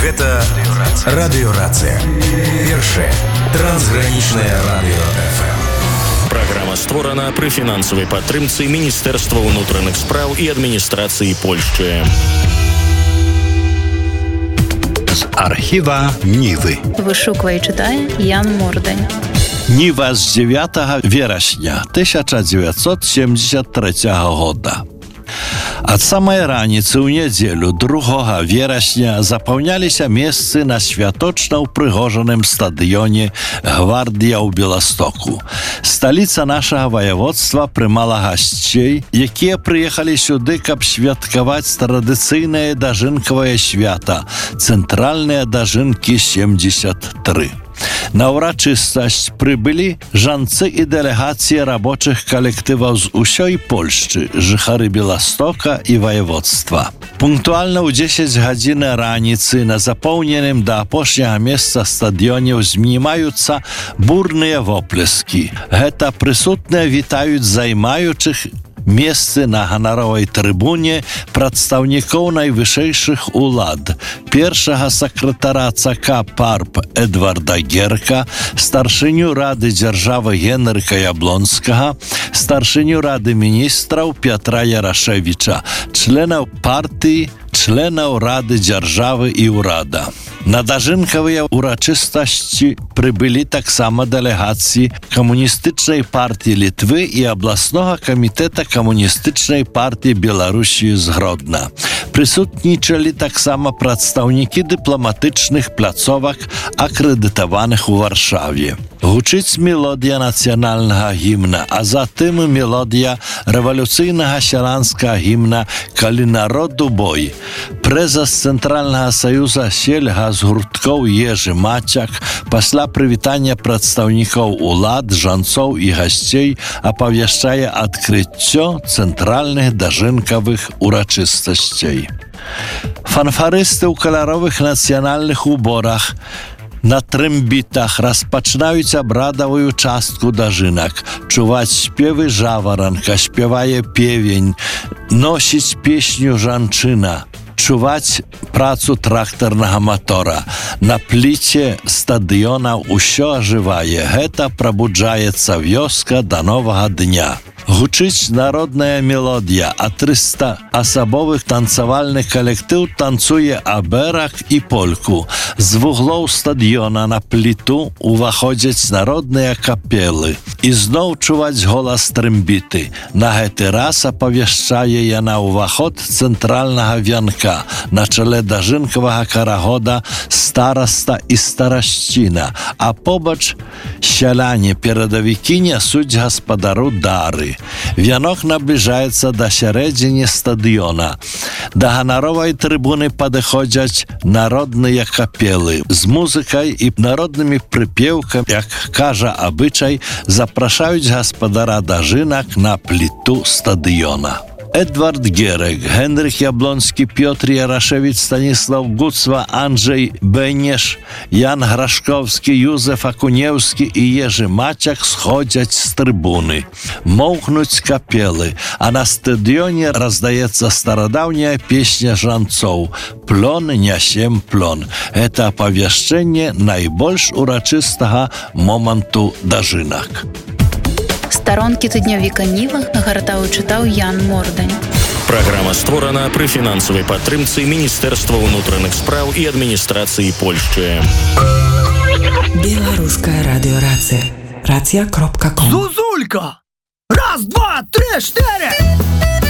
Гэта радыёрацыя. Першае трансгранічнае радыё ФМ. Праграма створана пры фінансавай падтрымцы Міністэрства ўнутраных спраў і адміністрацыі Польшчы. З архіва Нівы. Вышуквае і чытае Ян Мордань. Ніва з 9 верасня 1973 года. Ад самай раніцы ў нядзелю 2 верасня запаўняліся месцы на святочна ўпрыгожаным стадыёне «Гвардія» ў Беластоку. Сталіца нашага ваяводства прымала гасцей, якія прыехалі сюды, каб святкаваць традыцыйнае дажынкавае свята «Цэнтральныя дажынкі 73». На ўрачыстасць прыбылі жанцы і дэлегацыі рабочых калектываў з усёй Польшчы, жыхары Беластока і ваяводства. Пунктуальна ў 10 гадзін раніцы на запоўненым да апошняга месца стадыёне узнімаюцца бурныя воплескі. Гэта прысутныя вітаюць займаючых месцы на ганаровай трыбуне прадстаўнікоў найвышэйшых улад, першага сакратара ЦК ПАРП Эдварда Герка, старшыню Рады дзяржавы Генрыка Яблонскага, старшыню Рады міністраў Пятра Ярашевіча, членаў партыі, членаў Рады дзяржавы і ўрада. На дажынкавыя урачыстасці прыбылі таксама дэлегацыі Камуністычнай партыі Літвы і абласнога камітэта Камуністычнай партыі Беларусі з Гродна. Прысутнічалі таксама прадстаўнікі дыпламатычных пляцовак, акрэдытаваных у Варшаве. Гучыць мелодія нацыянальнага гімна, а затым мелодія рэвалюцыйнага сяланскага гімна «Калі народу бой». Прэзас Цэнтральнага саюза сельгазгурткоў Ежы Мацяк пасля прывітання прадстаўнікоў улад, жанцоў і гасцей апавяшчае адкрыццё цэнтральных дажынкавых урачыстасцей. Фанфарысты ў каляровых нацыянальных уборах на трымбітах распачынаюць абрадавую частку дажынак. Чуваць спевы жаваранка, спявае певень, носіць песню жанчына. Чуваць працу трактарнага мотора. На пліце стадыёна ўсё ажывае. Гэта прабуджаецца вёска да новага дня. Гучыць народная мелодія, а 300 асабовых танцавальны калектыў танцуе абэрак і польку. З вуглоў стадыёна на пліту уваходзяць народныя капелы. І зноў чуваць голас трымбіты. На гэты раз апавяшчае яна ўваход цэнтральнага вянка. На чале дажынкавага карагода стараста і старашчына, а побач сяляне-перадавікі нясуць гаспадару дары. Вянок набліжаецца да сярэдзіне стадыёна. Да ганаровай трыбуны падыходзяць народныя капелы. З музыкай і народнымі прыпеўкамі, як кажа абычай, запрашаюць гаспадара дажынак на пліту стадыёна. Эдвард Герек, Генрых Яблонскі, Пётр Ярашевіч, Станіслав Гуцва, Анджей Бенеш, Ян Грашковскі, Юзеф Акунеўскі і Ежы Мацяк сходзяць з трыбуны. Моўкнуць капелы, а на стадыёне раздаецца старадаўняя песня жанцоў «Плон нясем плон». Гэта апавяшчэнне найбольш урачыстага моманту дажынак. Старонкі тыднёвіка Ніва нагартаў і чытаў Ян Мордань. Праграма створана пры фінансавай падтрымцы Міністэрства ўнутраных спраў і адміністрацыі Польшчы. Беларуская радыёрацыя. Рацыя.ком. Зузулька! Раз, два, три, 4!